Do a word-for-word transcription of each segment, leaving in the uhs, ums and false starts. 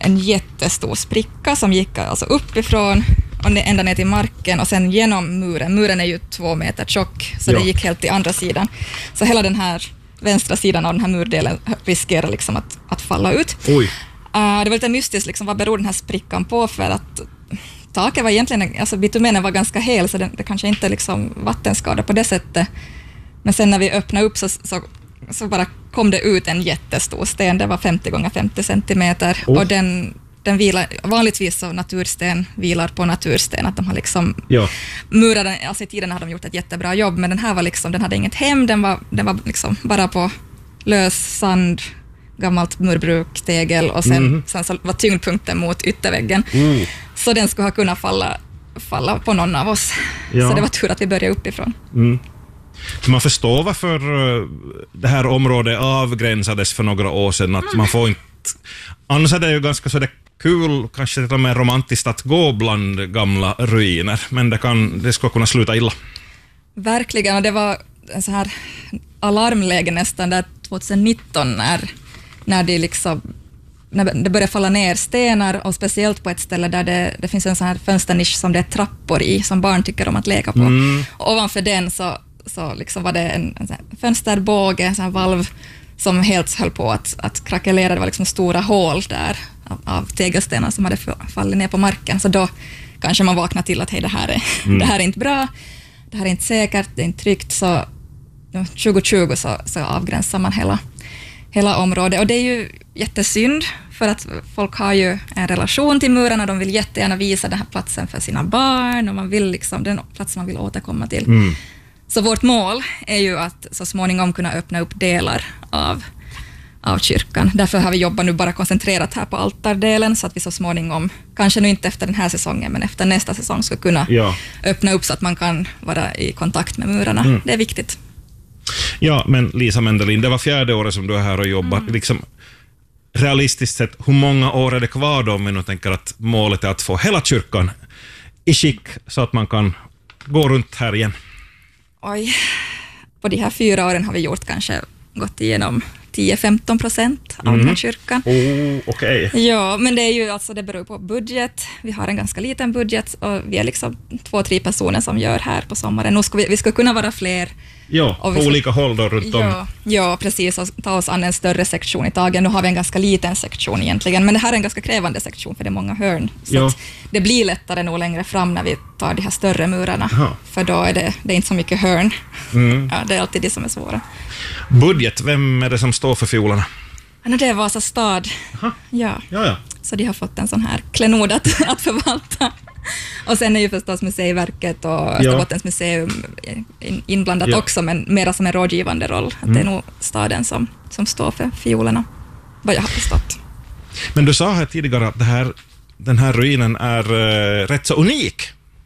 en jättestor spricka som gick alltså uppifrån och ända ner till marken och sen genom muren. Muren är ju två meter tjock, så ja. Det gick helt till andra sidan. Så hela den här vänstra sidan av den här murdelen riskerar liksom att, att falla ut. Oj. Uh, det var lite mystiskt, liksom, vad beror den här sprickan på? För att taket var egentligen, alltså bitumenen var ganska hel, så det, det kanske inte liksom vattenskada på det sättet. Men sen när vi öppnade upp så, så, så bara kom det ut en jättestor sten. Det var femtio gånger femtio centimeter. Oh. Och den, den vilar, vanligtvis så natursten vilar på natursten. Att de har liksom ja. murat, alltså i tiden har de gjort ett jättebra jobb, men den här var liksom, den hade inget hem, den var, den var liksom bara på lös sand, gammalt murbruk, tegel och sen, mm. sen så var tyngdpunkten mot ytterväggen. Mm. Så den skulle ha kunnat falla, falla på någon av oss. Ja. Så det var tur att vi började uppifrån. Mm. Man förstår varför det här området avgränsades för några år sedan. Att mm. man får inte... Annars är det ju ganska så det kul, kanske till och med romantiskt att gå bland gamla ruiner. Men det, kan, det ska kunna sluta illa. Verkligen, och det var en så här alarmläge nästan där tjugonitton när, när, det liksom, när det började falla ner stenar, och speciellt på ett ställe där det, det finns en sån här fönsternisch som det är trappor i, som barn tycker om att leka på. Mm. Och ovanför den så, så liksom var det en, en sån här fönsterbåge, en sån här valv som helt höll på att, att krackelera. Det var liksom stora hål där av, av tegelstenar som hade fallit ner på marken. Så då kanske man vaknar till att hej, det här är, mm. det här är inte bra, det här är inte säkert, det är inte tryggt. Så tjugo tjugo så, så avgränsar man hela, hela området. Och det är ju jättesynd, för att folk har ju en relation till murarna. De vill jättegärna visa den här platsen för sina barn, och man vill liksom, den platsen man vill återkomma till. Mm. Så vårt mål är ju att så småningom kunna öppna upp delar av, av kyrkan. Därför har vi jobbat nu bara koncentrerat här på altardelen, så att vi så småningom, kanske nu inte efter den här säsongen, men efter nästa säsong ska kunna ja. öppna upp så att man kan vara i kontakt med murarna. Mm. Det är viktigt. Ja, men Lisa Mendelin, det var fjärde året som du är här och jobbar. Mm. Liksom, realistiskt sett, hur många år är det kvar då, om vi nu tänker att målet är att få hela kyrkan i skick så att man kan gå runt här igen? Oj, på de här fyra åren har vi gjort kanske gått igenom tio till femton procent av mm. den här kyrkan. Oh, okej. Okay. Ja, men det är ju alltså, det beror på budget. Vi har en ganska liten budget och vi är liksom två, tre personer som gör här på sommaren. Nu ska vi, vi ska kunna vara fler. Ja, på ska, olika håll då runt om. Ja, ja, precis. Och ta oss an en större sektion i taget. Nu har vi en ganska liten sektion egentligen, men det här är en ganska krävande sektion för det är många hörn. Så ja. att det blir lättare nog längre fram när vi tar de här större murarna. Aha. För då är det, det är inte så mycket hörn. Mm. Ja, det är alltid det som är svåra. Budget, vem är det som står för fiolerna? Ja, det är Vasa stad. Ja. Ja, ja. Så de har fått en sån här klenod att, att förvalta. Och sen är ju förstås Museiverket och Österbottens ja. museum inblandat ja. också, men mera som en rådgivande roll. Att mm. det är nog staden som, som står för fiolerna, vad jag har förstått. Men du sa här tidigare att det här, den här ruinen är uh, rätt så unik.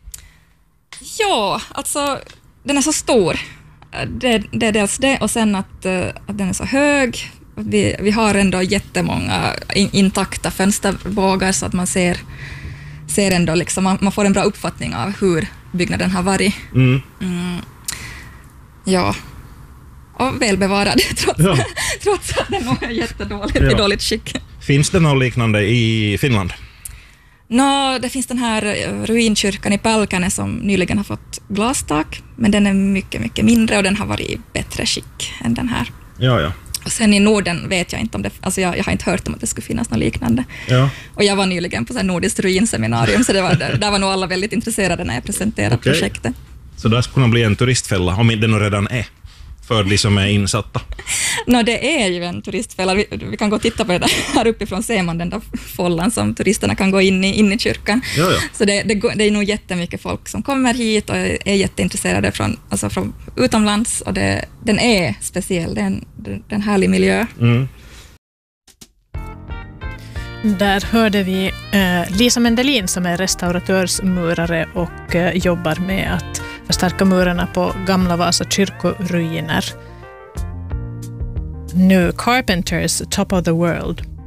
Ja, alltså den är så stor. Det, det är dels det, och sen att, uh, att den är så hög. Vi, vi har ändå jättemånga in, intakta fönsterbågar, så att man ser ser ändå liksom, man, man får en bra uppfattning av hur byggnaden har varit. Mm. Mm. Ja. Och välbevarad, trots, ja. trots att den är jättedåligt ja. i dåligt skick. Finns det något liknande i Finland? Nå, det finns den här ruinkyrkan i Pälkäne som nyligen har fått glastak, men den är mycket, mycket mindre och den har varit i bättre skick än den här. Ja, ja. Och sen i Norden vet jag inte om det, alltså jag, jag har inte hört om att det skulle finnas något liknande. Ja. Och jag var nyligen på så här nordiskt ruinseminarium, så det var, där, där var nog alla väldigt intresserade när jag presenterade okay. projektet. Så det skulle kunna bli en turistfälla, om det nog redan är, för de som är insatta? No, det är ju en turistfälla. Vi, vi kan gå och titta på det där. Här uppifrån ser man den där follan som turisterna kan gå in i, in i kyrkan. Ja, ja. Så det, det, det är nog jättemycket folk som kommer hit och är jätteintresserade från, alltså från utomlands. Och det, den är speciell, det är en, det är en härlig miljö. Mm. Där hörde vi eh, Lisa Mendelin som är restauratörsmurare och eh, jobbar med att förstärka murarna på gamla Vasa kyrkoruiner. Nu Carpenters Top of the World.